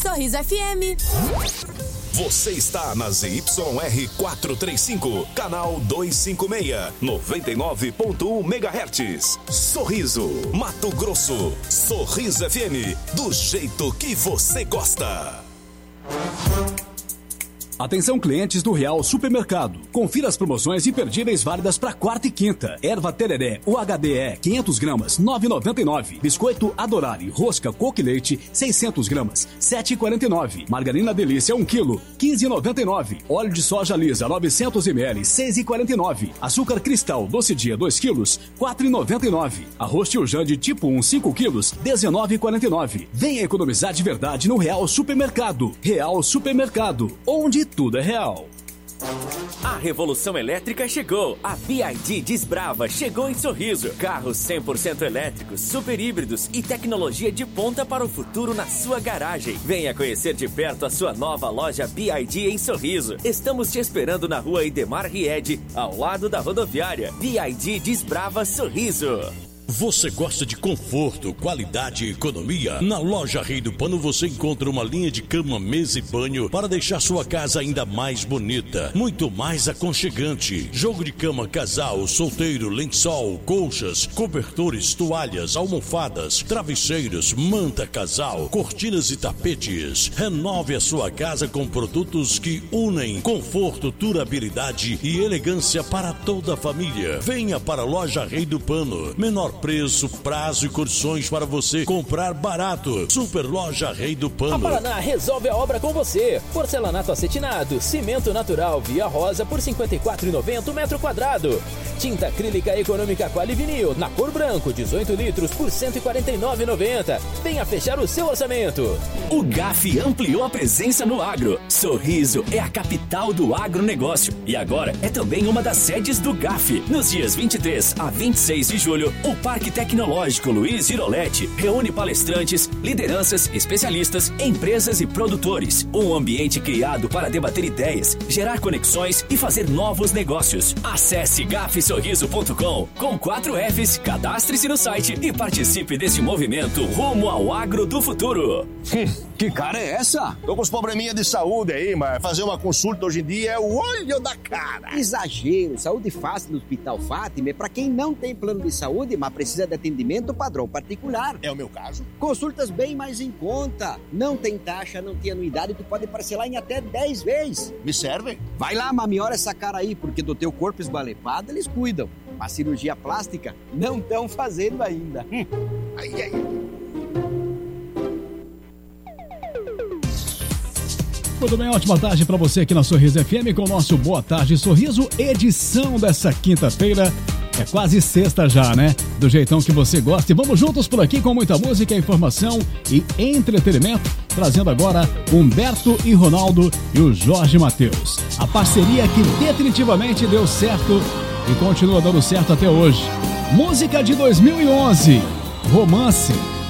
Sorriso FM. Você está na ZYR 435, canal 256, 99.1 MHz. Sorriso, Mato Grosso. Sorriso FM, do jeito que você gosta. Atenção clientes do Real Supermercado. Confira as promoções imperdíveis válidas para quarta e quinta. Erva Tereré UHDE 500 gramas 9,99. Biscoito Adorare rosca coco e leite 600 gramas 7,49. Margarina Delícia 1 kg 15,99. Óleo de soja lisa 900 ml 6,49. Açúcar Cristal doce dia 2 kg 4,99. Arroz Tio Jande tipo 1 5 kg 19,49. Venha economizar de verdade no Real Supermercado. Real Supermercado, onde tudo é real. A revolução elétrica chegou. A BYD Desbrava chegou em Sorriso. Carros 100% elétricos, super híbridos e tecnologia de ponta para o futuro na sua garagem. Venha conhecer de perto a sua nova loja BYD em Sorriso. Estamos te esperando na rua Idemar Ried, ao lado da rodoviária. BYD Desbrava Sorriso. Você gosta de conforto, qualidade e economia? Na loja Rei do Pano você encontra uma linha de cama, mesa e banho para deixar sua casa ainda mais bonita, muito mais aconchegante. Jogo de cama casal, solteiro, lençol, colchas, cobertores, toalhas, almofadas, travesseiros, manta casal, cortinas e tapetes. Renove a sua casa com produtos que unem conforto, durabilidade e elegância para toda a família. Venha para a loja Rei do Pano. Menor preço, prazo e condições para você comprar barato. Super Loja Rei do Pano. A Paraná resolve a obra com você. Porcelanato acetinado, cimento natural Via Rosa por R$ 54,90 metro quadrado. Tinta acrílica econômica Quali Vinil na cor branco, 18 litros por R$ 149,90. Venha fechar o seu orçamento. O GAF ampliou a presença no agro. Sorriso é a capital do agronegócio e agora é também uma das sedes do GAF. Nos dias 23 a 26 de julho, o Parque Tecnológico Luiz Giroletti reúne palestrantes, lideranças, especialistas, empresas e produtores. Um ambiente criado para debater ideias, gerar conexões e fazer novos negócios. Acesse gafsorriso.com com 4 Fs, cadastre-se no site e participe desse movimento rumo ao agro do futuro. Que cara é essa? Tô com uns probleminha de saúde aí, mas fazer uma consulta hoje em dia é o olho da cara. Exagero. Saúde fácil no Hospital Fátima é pra quem não tem plano de saúde, mas precisa de atendimento padrão particular. É o meu caso. Consultas bem mais em conta. Não tem taxa, não tem anuidade, tu pode parcelar em até 10 vezes. Me serve? Vai lá, mamiora essa cara aí, porque do teu corpo esbalepado eles cuidam. Mas cirurgia plástica não estão fazendo ainda. Ai, ai. Muito bem, ótima tarde para você aqui na Sorriso FM com o nosso Boa Tarde Sorriso, edição dessa quinta-feira. É quase sexta já, né? Do jeitão que você gosta. E vamos juntos por aqui com muita música, informação e entretenimento. Trazendo agora Humberto e Ronaldo e o Jorge Mateus. A parceria que definitivamente deu certo e continua dando certo até hoje. Música de 2011, Romance.